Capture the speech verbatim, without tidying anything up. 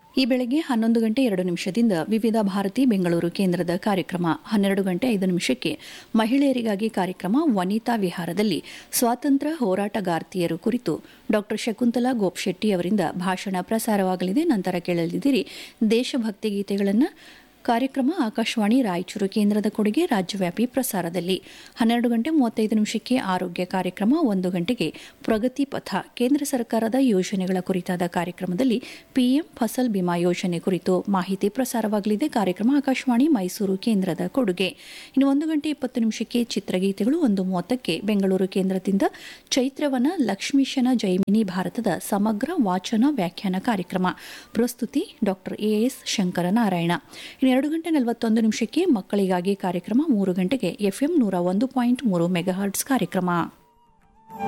ಈ ಬೆಳಗ್ಗೆ ಹನ್ನೊಂದು ಗಂಟೆ ಎರಡು ನಿಮಿಷದಿಂದ ವಿವಿಧ ಭಾರತಿ ಬೆಂಗಳೂರು ಕೇಂದ್ರದ ಕಾರ್ಯಕ್ರಮ, ಹನ್ನೆರಡು ಗಂಟೆ ಐದು ನಿಮಿಷಕ್ಕೆ ಮಹಿಳೆಯರಿಗಾಗಿ ಕಾರ್ಯಕ್ರಮ ವನಿತಾ ವಿಹಾರದಲ್ಲಿ ಸ್ವಾತಂತ್ರ್ಯ ಹೋರಾಟಗಾರ್ತಿಯರು ಕುರಿತು ಡಾ ಶಕುಂತಲಾ ಗೋಪ್ಶೆಟ್ಟಿ ಅವರಿಂದ ಭಾಷಣ ಪ್ರಸಾರವಾಗಲಿದೆ. ನಂತರ ಕೇಳಲಿದ್ದೀರಿ ದೇಶಭಕ್ತಿ ಗೀತೆಗಳನ್ನು. ಕಾರ್ಯಕ್ರಮ ಆಕಾಶವಾಣಿ ರಾಯಚೂರು ಕೇಂದ್ರದ ಕೊಡುಗೆ, ರಾಜ್ಯವ್ಯಾಪಿ ಪ್ರಸಾರದಲ್ಲಿ. ಹನ್ನೆರಡು ಗಂಟೆ ಮೂವತ್ತೈದು ನಿಮಿಷಕ್ಕೆ ಆರೋಗ್ಯ ಕಾರ್ಯಕ್ರಮ, ಒಂದು ಗಂಟೆಗೆ ಪ್ರಗತಿ ಪಥ ಕೇಂದ್ರ ಸರ್ಕಾರದ ಯೋಜನೆಗಳ ಕುರಿತಾದ ಕಾರ್ಯಕ್ರಮದಲ್ಲಿ ಪಿಎಂ ಫಸಲ್ ಬಿಮಾ ಯೋಜನೆ ಕುರಿತು ಮಾಹಿತಿ ಪ್ರಸಾರವಾಗಲಿದೆ. ಕಾರ್ಯಕ್ರಮ ಆಕಾಶವಾಣಿ ಮೈಸೂರು ಕೇಂದ್ರದ ಕೊಡುಗೆ. ಇನ್ನು ಒಂದು ಗಂಟೆ ಇಪ್ಪತ್ತು ನಿಮಿಷಕ್ಕೆ ಚಿತ್ರಗೀತೆಗಳು, ಒಂದು ಮೂವತ್ತಕ್ಕೆ ಬೆಂಗಳೂರು ಕೇಂದ್ರದಿಂದ ಚೈತ್ರವನ ಲಕ್ಷ್ಮೀಶನ ಜೈಮಿನಿ ಭಾರತದ ಸಮಗ್ರ ವಾಚನ ವ್ಯಾಖ್ಯಾನ ಕಾರ್ಯಕ್ರಮ. ಪ್ರಸ್ತುತಿ ಡಾ ಎಎಸ್ ಶಂಕರನಾರಾಯಣ. ಎರಡು ಗಂಟೆ ನಲವತ್ತೊಂದು ನಿಮಿಷಕ್ಕೆ ಮಕ್ಕಳಿಗಾಗಿ ಕಾರ್ಯಕ್ರಮ, ಮೂರು ಗಂಟೆಗೆ ಎಫ್ಎಂ ನೂರ ಒಂದು ಪಾಯಿಂಟ್ ಮೂರು ಮೆಗಾಹರ್ಟ್ಸ್ ಕಾರ್ಯಕ್ರಮ.